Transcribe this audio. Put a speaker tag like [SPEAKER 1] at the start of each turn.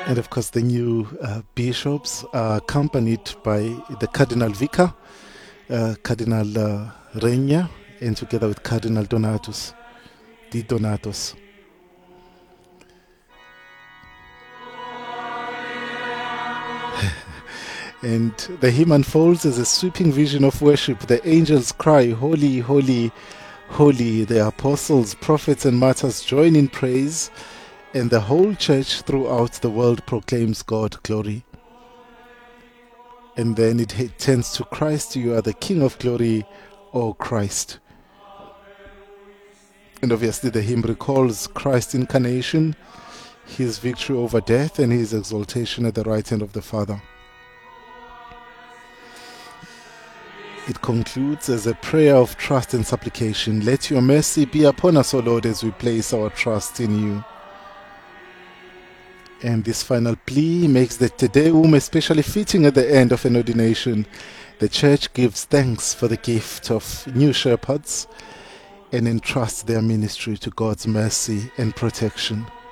[SPEAKER 1] And of course, the new bishops are accompanied by the Cardinal Vicar, Cardinal Regna, and together with Cardinal Donatus, Di Donatus. And the hymn unfolds as a sweeping vision of worship. The angels cry, "Holy, holy, holy." The apostles, prophets, and martyrs join in praise, and the whole church throughout the world proclaims God glory. And then it turns to Christ. "You are the King of glory, O Christ." And obviously the hymn recalls Christ's incarnation, his victory over death, and his exaltation at the right hand of the Father. It concludes as a prayer of trust and supplication. "Let your mercy be upon us, O Lord, as we place our trust in you." And this final plea makes the Te Deum especially fitting at the end of an ordination. The Church gives thanks for the gift of new shepherds and entrusts their ministry to God's mercy and protection.